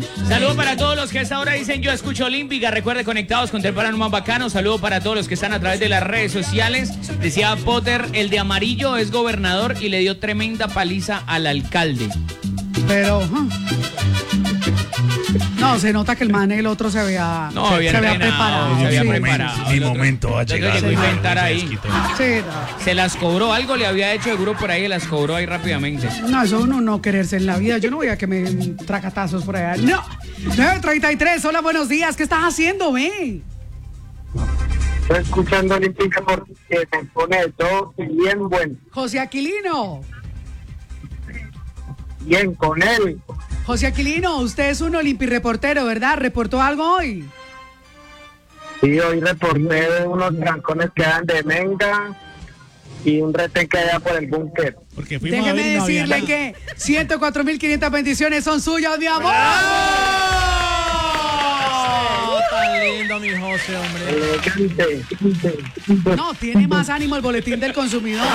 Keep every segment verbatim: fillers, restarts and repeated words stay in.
Saludo para todos los que a esta hora dicen yo escucho Olímpica. Recuerde, conectados con Temprano Más Bacano. Saludo para todos los que están a través de las redes sociales. Decía Potter, el de amarillo es gobernador y le dio tremenda paliza al alcalde. Pero... huh. No, se nota que el man, el otro se había, no, se, había, se había entrenado, preparado. se había sí. preparado. Mi momento va a llegar. Se inventar ahí. Sí, no. Se las cobró, algo le había hecho seguro por ahí y las cobró ahí rápidamente. No, eso uno no quererse en la vida. Yo no voy a que me den tracatazos por allá. No. nueve treinta y tres, hola, buenos días. ¿Qué estás haciendo, ve? Estoy escuchando Olímpica porque me pone todo bien bueno. José Aquilino. Bien, con él. José Aquilino, usted es un olimpireportero, ¿verdad? ¿Reportó algo hoy? Sí, hoy reporté unos trancones que dan de Menga y un retén que hay por el búnker. Porque fuimos Déjeme a ver y no había decirle nada. que ciento cuatro mil quinientas bendiciones son suyas, mi amor. Oh, tan lindo mi José, hombre. Elegante. No, tiene más ánimo el boletín del consumidor.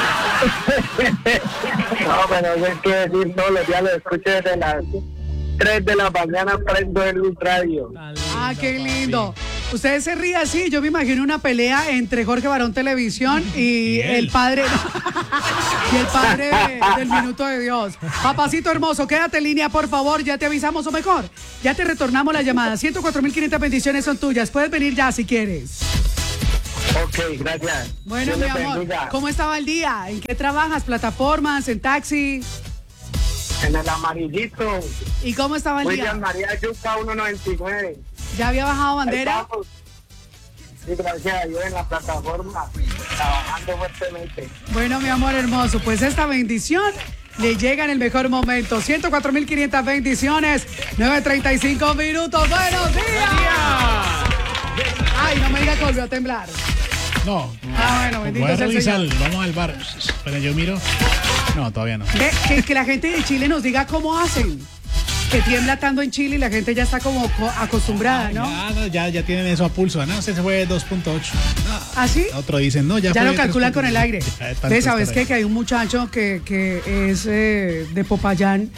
No, pero no hay que decir todos los días, lo escucho desde las tres de la mañana, prendo el radio. Tan lindo, Ah, qué papi. lindo. Ustedes se ríen así, yo me imagino una pelea entre Jorge Barón Televisión y, Y él. el padre y el padre del Minuto de Dios. Papacito hermoso, quédate en línea, por favor, ya te avisamos o mejor, ya te retornamos la llamada. ciento cuatro mil quinientas bendiciones son tuyas, puedes venir ya si quieres. Ok, gracias. Bueno, Dios mi les amor, bendiga. ¿cómo estaba el día? ¿En qué trabajas? ¿Plataformas? ¿En taxi? En el amarillito, ¿Y cómo estaba el William día? María Yuca uno noventa y nueve. ¿Ya había bajado bandera? Ahí vamos. Sí, gracias a Dios en la plataforma, trabajando fuertemente. Bueno, mi amor hermoso, pues esta bendición le llega en el mejor momento. ciento cuatro mil quinientas bendiciones, nueve treinta y cinco minutos. ¡Buenos días! Ay, no me diga que volvió a temblar. No. Ah, bueno, bendito Voy a sea el revisar. Señor. Vamos al bar. Pero yo miro. No, todavía no. Ve, que, que la gente de Chile nos diga cómo hacen. Que tiembla tanto en Chile y la gente ya está como co- acostumbrada, ¿no? Ya, no, ya, ya tienen eso a pulso. No, ese fue dos punto ocho. ¿Ah, sí? Otro dicen, no, ya Ya fue lo calculan con el aire. Ya de tanto ¿Ves? ¿Sabes estar qué? ahí. Que hay un muchacho que, que es eh, de Popayán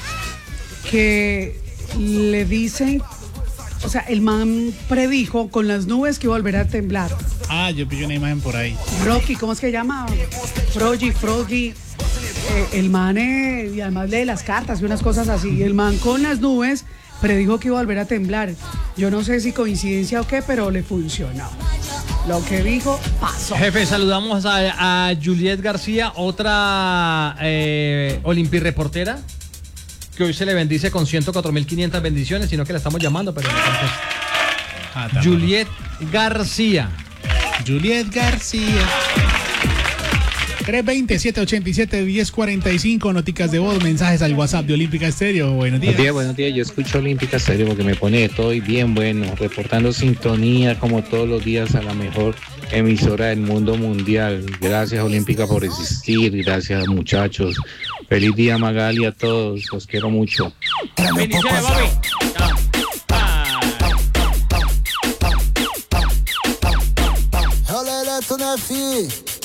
que le dicen, o sea, el man predijo con las nubes que iba a volver a temblar. Ah, yo pillé una imagen por ahí. Rocky, ¿cómo es que se llama? Froggy, Froggy. Eh, el man, eh, y además lee las cartas y unas cosas así. El man con las nubes predijo que iba a volver a temblar. Yo no sé si coincidencia o qué, pero le funcionó. Lo que dijo, pasó. Jefe, saludamos a, a Juliet García, otra eh, olimpireportera, que hoy se le bendice con ciento cuatro mil quinientas bendiciones, sino que la estamos llamando, pero no contesta. Ah, está Juliet García. mal. Juliet García. tres veinte, siete ochenta y siete, diez cuarenta y cinco, noticas de voz, mensajes al WhatsApp de Olímpica Estéreo. Buenos días. Buenos días, buenos días. Yo escucho Olímpica Estéreo porque me pone de todo y bien bueno, reportando sintonía como todos los días a la mejor emisora del mundo mundial. Gracias Olímpica por existir, gracias muchachos. Feliz día Magali a todos, los quiero mucho. Bendiciones, Bobby. Chao. Bye. Hola, la